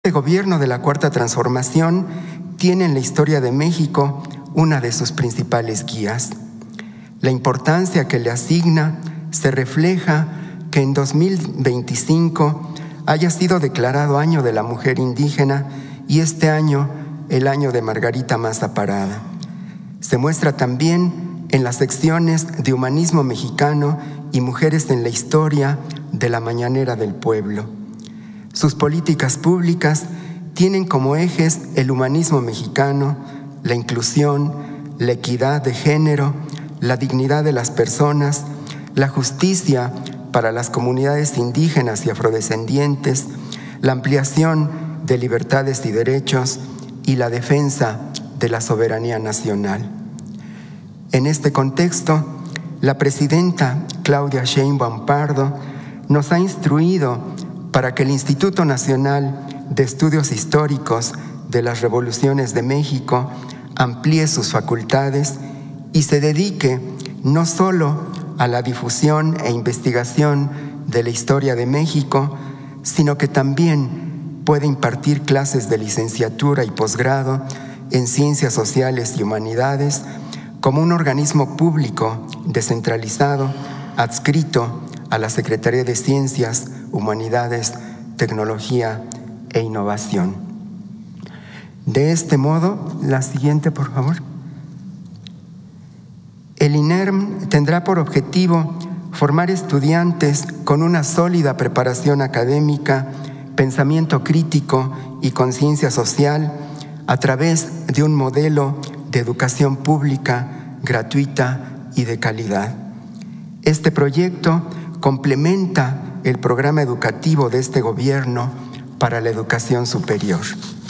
Este gobierno de la Cuarta Transformación tiene en la historia de México una de sus principales guías. La importancia que le asigna se refleja que en 2025 haya sido declarado Año de la Mujer Indígena y este año el Año de Margarita Maza Parada. Se muestra también en las secciones de Humanismo Mexicano y Mujeres en la Historia de la Mañanera del Pueblo. Sus políticas públicas tienen como ejes el humanismo mexicano, la inclusión, la equidad de género, la dignidad de las personas, la justicia para las comunidades indígenas y afrodescendientes, la ampliación de libertades y derechos y la defensa de la soberanía nacional. En este contexto, la presidenta Claudia Sheinbaum Pardo nos ha instruido para que el Instituto Nacional de Estudios Históricos de las Revoluciones de México amplíe sus facultades y se dedique no solo a la difusión e investigación de la historia de México, sino que también puede impartir clases de licenciatura y posgrado en Ciencias Sociales y Humanidades como un organismo público descentralizado adscrito a la Secretaría de Ciencias, Humanidades, Tecnología e Innovación. De este modo, la siguiente, por favor. El INERM tendrá por objetivo formar estudiantes con una sólida preparación académica, pensamiento crítico y conciencia social a través de un modelo de educación pública, gratuita y de calidad. Este proyecto complementa el programa educativo de este gobierno para la educación superior.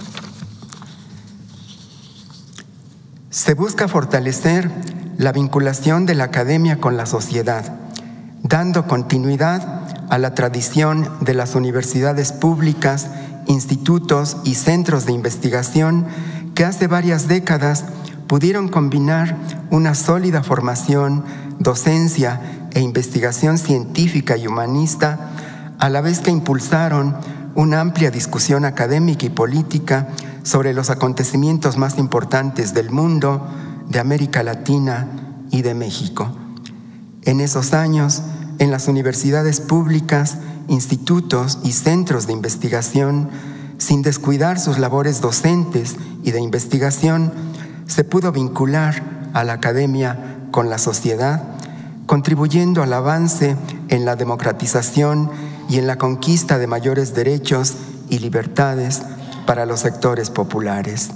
Se busca fortalecer la vinculación de la academia con la sociedad, dando continuidad a la tradición de las universidades públicas, institutos y centros de investigación que hace varias décadas pudieron combinar una sólida formación, docencia e investigación científica y humanista, a la vez que impulsaron una amplia discusión académica y política sobre los acontecimientos más importantes del mundo, de América Latina y de México. En esos años, en las universidades públicas, institutos y centros de investigación, sin descuidar sus labores docentes y de investigación, se pudo vincular a la academia con la sociedad, contribuyendo al avance en la democratización y en la conquista de mayores derechos y libertades para los sectores populares.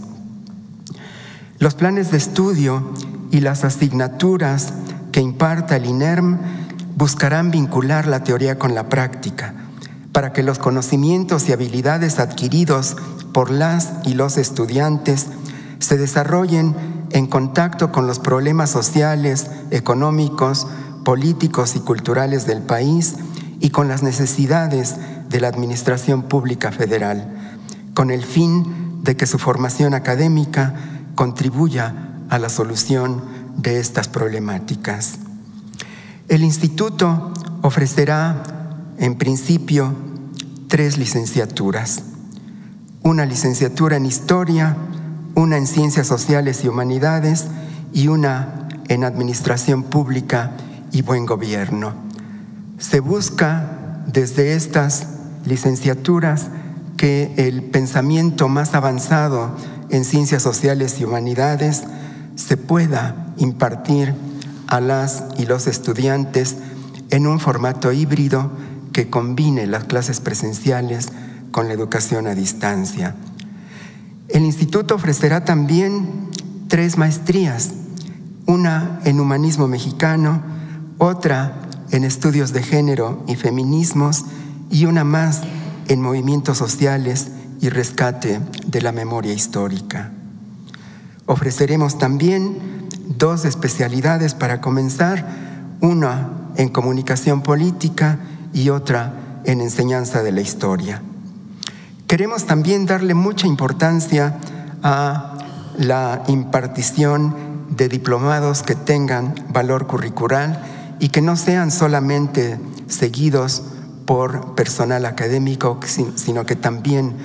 Los planes de estudio y las asignaturas que imparta el INERM buscarán vincular la teoría con la práctica, para que los conocimientos y habilidades adquiridos por las y los estudiantes se desarrollen en contacto con los problemas sociales, económicos, políticos y culturales del país y con las necesidades de la Administración Pública Federal, con el fin de que su formación académica contribuya a la solución de estas problemáticas. El instituto ofrecerá, en principio, 3 licenciaturas: una licenciatura en Historia, una en Ciencias Sociales y Humanidades y una en Administración Pública y Buen Gobierno. Se busca desde estas licenciaturas que el pensamiento más avanzado en Ciencias Sociales y Humanidades se pueda impartir a las y los estudiantes en un formato híbrido que combine las clases presenciales con la educación a distancia. El instituto ofrecerá también 3 maestrías, una en Humanismo Mexicano, otra en Estudios de Género y Feminismos y una más en Movimientos Sociales y Rescate de la Memoria Histórica. Ofreceremos también 2 especialidades para comenzar, una en Comunicación Política y otra en Enseñanza de la Historia. Queremos también darle mucha importancia a la impartición de diplomados que tengan valor curricular y que no sean solamente seguidos por personal académico, sino que también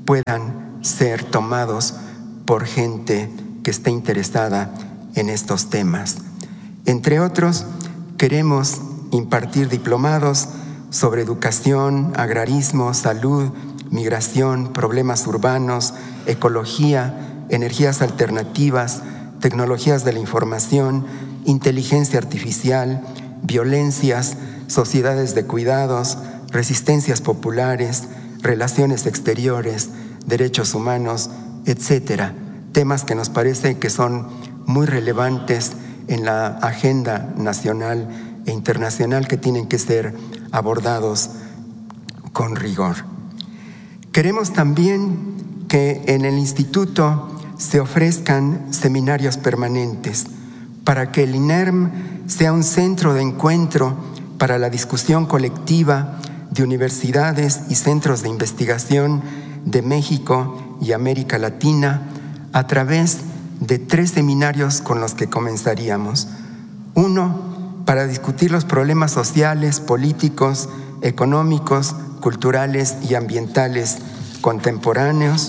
puedan ser tomados por gente que esté interesada en estos temas. Entre otros, queremos impartir diplomados sobre educación, agrarismo, salud, migración, problemas urbanos, ecología, energías alternativas, tecnologías de la información, inteligencia artificial, violencias, sociedades de cuidados, resistencias populares, relaciones exteriores, derechos humanos, etcétera. Temas que nos parece que son muy relevantes en la agenda nacional e internacional, que tienen que ser abordados con rigor. Queremos también que en el instituto se ofrezcan seminarios permanentes para que el INERM sea un centro de encuentro para la discusión colectiva de universidades y centros de investigación de México y América Latina a través de 3 seminarios con los que comenzaríamos. Uno, para discutir los problemas sociales, políticos, económicos, culturales y ambientales contemporáneos.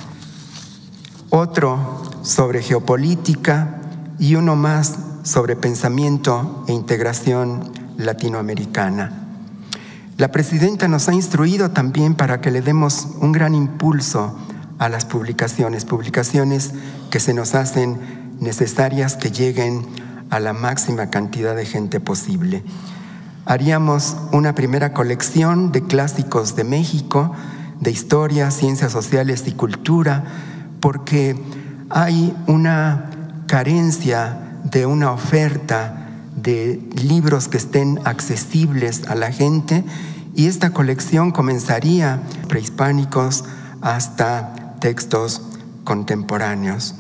Otro sobre geopolítica y uno más sobre pensamiento e integración latinoamericana. La presidenta nos ha instruido también para que le demos un gran impulso a las publicaciones que se nos hacen necesarias, que lleguen a la máxima cantidad de gente posible. Haríamos una primera colección de clásicos de México, de historia, ciencias sociales y cultura, porque hay una carencia de una oferta de libros que estén accesibles a la gente, y esta colección comenzaría prehispánicos hasta textos contemporáneos.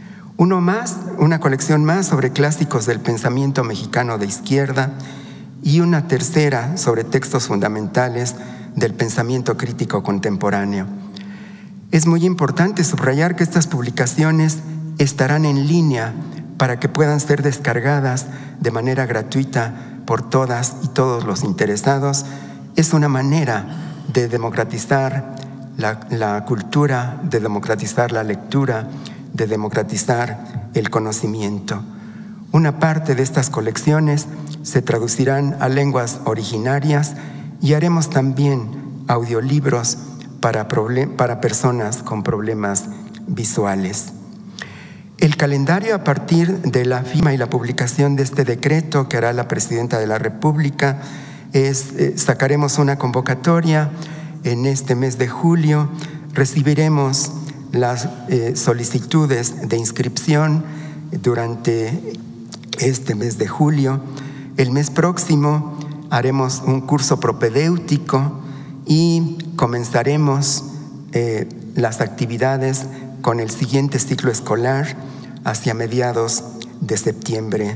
Una colección más sobre clásicos del pensamiento mexicano de izquierda, y una tercera sobre textos fundamentales del pensamiento crítico contemporáneo. Es muy importante subrayar que estas publicaciones estarán en línea para que puedan ser descargadas de manera gratuita por todas y todos los interesados. Es una manera de democratizar la cultura, de democratizar la lectura, de democratizar el conocimiento. Una parte de estas colecciones se traducirán a lenguas originarias y haremos también audiolibros para personas con problemas visuales. El calendario, a partir de la firma y la publicación de este decreto que hará la Presidenta de la República, sacaremos una convocatoria en este mes de julio, recibiremos las solicitudes de inscripción durante este mes de julio. El mes próximo haremos un curso propedéutico y comenzaremos las actividades con el siguiente ciclo escolar hacia mediados de septiembre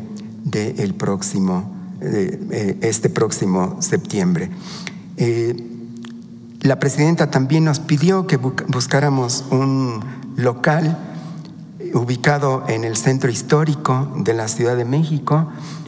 este próximo septiembre. La presidenta también nos pidió que buscáramos un local ubicado en el centro histórico de la Ciudad de México.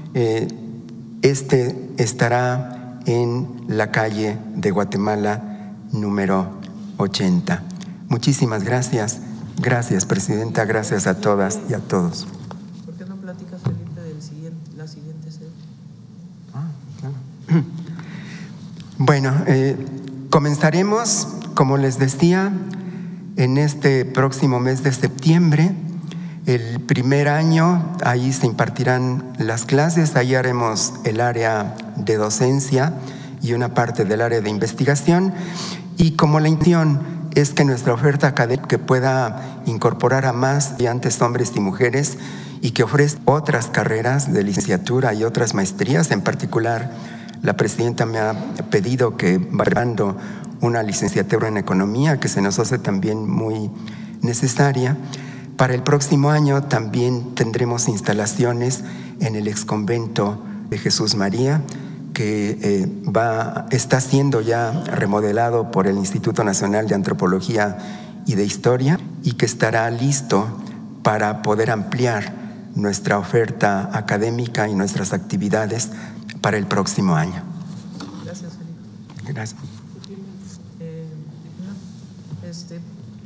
Este estará en la calle de Guatemala número 80. Muchísimas gracias. Gracias, presidenta. Gracias a todas y a todos. ¿Por qué no platicas, Felipe, de la siguiente sede? Claro. Bueno, comenzaremos, como les decía, en este próximo mes de septiembre. El primer año, ahí se impartirán las clases, ahí haremos el área de docencia y una parte del área de investigación, y como la intención es que nuestra oferta académica pueda incorporar a más estudiantes, hombres y mujeres, y que ofrezca otras carreras de licenciatura y otras maestrías. En particular, la presidenta me ha pedido que vaya dando una licenciatura en economía, que se nos hace también muy necesaria. Para el próximo año también tendremos instalaciones en el exconvento de Jesús María, que está siendo ya remodelado por el Instituto Nacional de Antropología y de Historia, y que estará listo para poder ampliar nuestra oferta académica y nuestras actividades para el próximo año. Gracias, Felipe. Gracias.